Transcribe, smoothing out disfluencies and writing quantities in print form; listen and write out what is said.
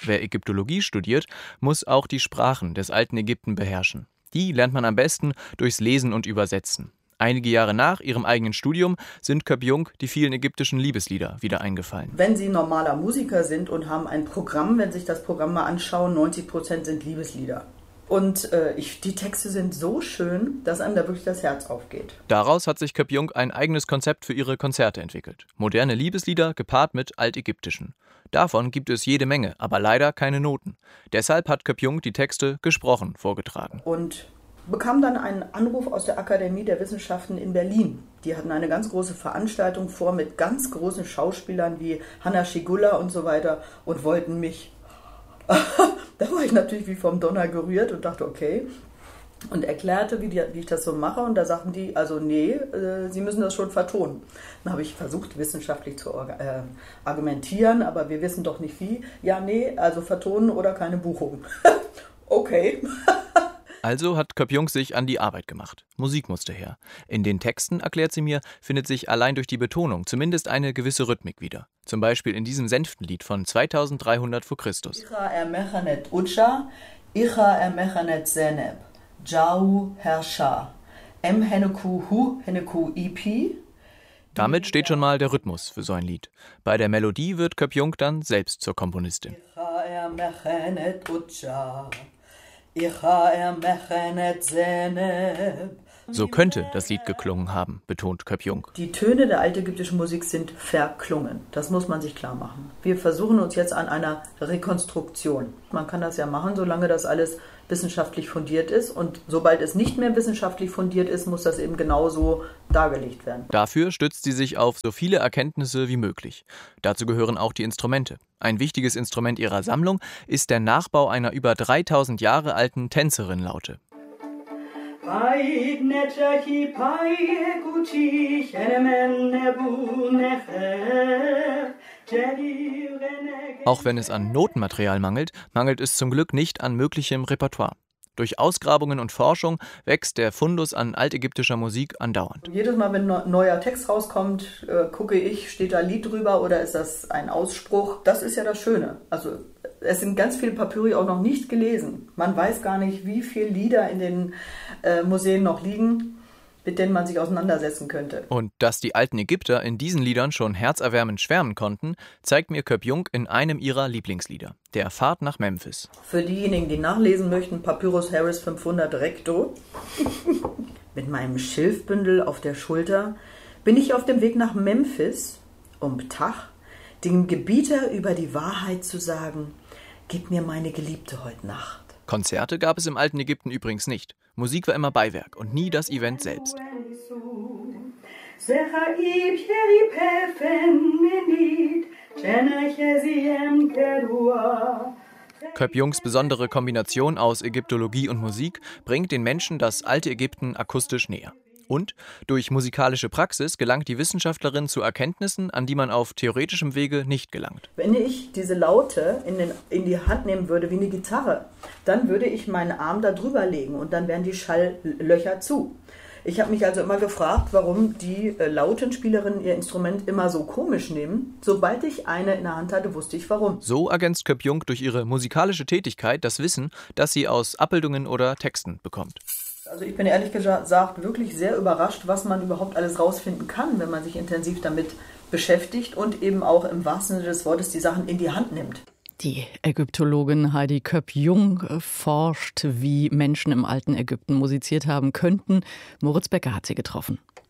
Wer Ägyptologie studiert, muss auch die Sprachen des alten Ägypten beherrschen. Die lernt man am besten durchs Lesen und Übersetzen. Einige Jahre nach ihrem eigenen Studium sind Köp-Jung die vielen ägyptischen Liebeslieder wieder eingefallen. Wenn Sie normaler Musiker sind und haben ein Programm, wenn Sie sich das Programm mal anschauen, 90% sind Liebeslieder. Und die Texte sind so schön, dass einem da wirklich das Herz aufgeht. Daraus hat sich Köp-Jung ein eigenes Konzept für ihre Konzerte entwickelt. Moderne Liebeslieder gepaart mit altägyptischen. Davon gibt es jede Menge, aber leider keine Noten. Deshalb hat Köp-Jung die Texte gesprochen vorgetragen. Und bekam dann einen Anruf aus der Akademie der Wissenschaften in Berlin. Die hatten eine ganz große Veranstaltung vor mit ganz großen Schauspielern wie Hanna Schygulla und so weiter und wollten mich. Da war ich natürlich wie vom Donner gerührt und dachte, okay. Und erklärte, wie ich das so mache. Und da sagten die, also nee, Sie müssen das schon vertonen. Dann habe ich versucht, wissenschaftlich zu argumentieren, aber wir wissen doch nicht wie. Ja, nee, also vertonen oder keine Buchung. Okay. Also hat Köp-Jung sich an die Arbeit gemacht. Musik musste her. In den Texten, erklärt sie mir, findet sich allein durch die Betonung zumindest eine gewisse Rhythmik wieder. Zum Beispiel in diesem Senftenlied von 2300 vor Christus. Icha ermechanet Utscha, Icha ermechanet Zeneb, Jau Herrscha, Heneku Hu Heneku Ipi. Damit steht schon mal der Rhythmus für so ein Lied. Bei der Melodie wird Köp-Jung dann selbst zur Komponistin. Icha ermechanet Utscha. So könnte das Lied geklungen haben, betont Köp-Jung. Die Töne der altägyptischen Musik sind verklungen. Das muss man sich klar machen. Wir versuchen uns jetzt an einer Rekonstruktion. Man kann das ja machen, solange das alles wissenschaftlich fundiert ist. Und sobald es nicht mehr wissenschaftlich fundiert ist, muss das eben genauso dargelegt werden. Dafür stützt sie sich auf so viele Erkenntnisse wie möglich. Dazu gehören auch die Instrumente. Ein wichtiges Instrument ihrer Sammlung ist der Nachbau einer über 3000 Jahre alten Tänzerin-Laute. Auch wenn es an Notenmaterial mangelt es zum Glück nicht an möglichem Repertoire. Durch Ausgrabungen und Forschung wächst der Fundus an altägyptischer Musik andauernd. Jedes Mal, wenn ein neuer Text rauskommt, gucke ich, steht da ein Lied drüber oder ist das ein Ausspruch? Das ist ja das Schöne. Also es sind ganz viele Papyri auch noch nicht gelesen. Man weiß gar nicht, wie viele Lieder in den Museen noch liegen, mit denen man sich auseinandersetzen könnte. Und dass die alten Ägypter in diesen Liedern schon herzerwärmend schwärmen konnten, zeigt mir Köp-Jung in einem ihrer Lieblingslieder, der Fahrt nach Memphis. Für diejenigen, die nachlesen möchten, Papyrus Harris 500 recto. Mit meinem Schilfbündel auf der Schulter bin ich auf dem Weg nach Memphis, um Ptah, dem Gebieter über die Wahrheit zu sagen, gib mir meine Geliebte heute Nacht. Konzerte gab es im alten Ägypten übrigens nicht. Musik war immer Beiwerk und nie das Event selbst. Köp-Jungs besondere Kombination aus Ägyptologie und Musik bringt den Menschen das alte Ägypten akustisch näher. Und durch musikalische Praxis gelangt die Wissenschaftlerin zu Erkenntnissen, an die man auf theoretischem Wege nicht gelangt. Wenn ich diese Laute in die Hand nehmen würde wie eine Gitarre, dann würde ich meinen Arm da drüber legen und dann wären die Schalllöcher zu. Ich habe mich also immer gefragt, warum die Lautenspielerinnen ihr Instrument immer so komisch nehmen. Sobald ich eine in der Hand hatte, wusste ich warum. So ergänzt Köp-Jung durch ihre musikalische Tätigkeit das Wissen, das sie aus Abbildungen oder Texten bekommt. Also ich bin ehrlich gesagt wirklich sehr überrascht, was man überhaupt alles rausfinden kann, wenn man sich intensiv damit beschäftigt und eben auch im wahrsten Sinne des Wortes die Sachen in die Hand nimmt. Die Ägyptologin Heidi Köp-Jung forscht, wie Menschen im alten Ägypten musiziert haben könnten. Moritz Becker hat sie getroffen.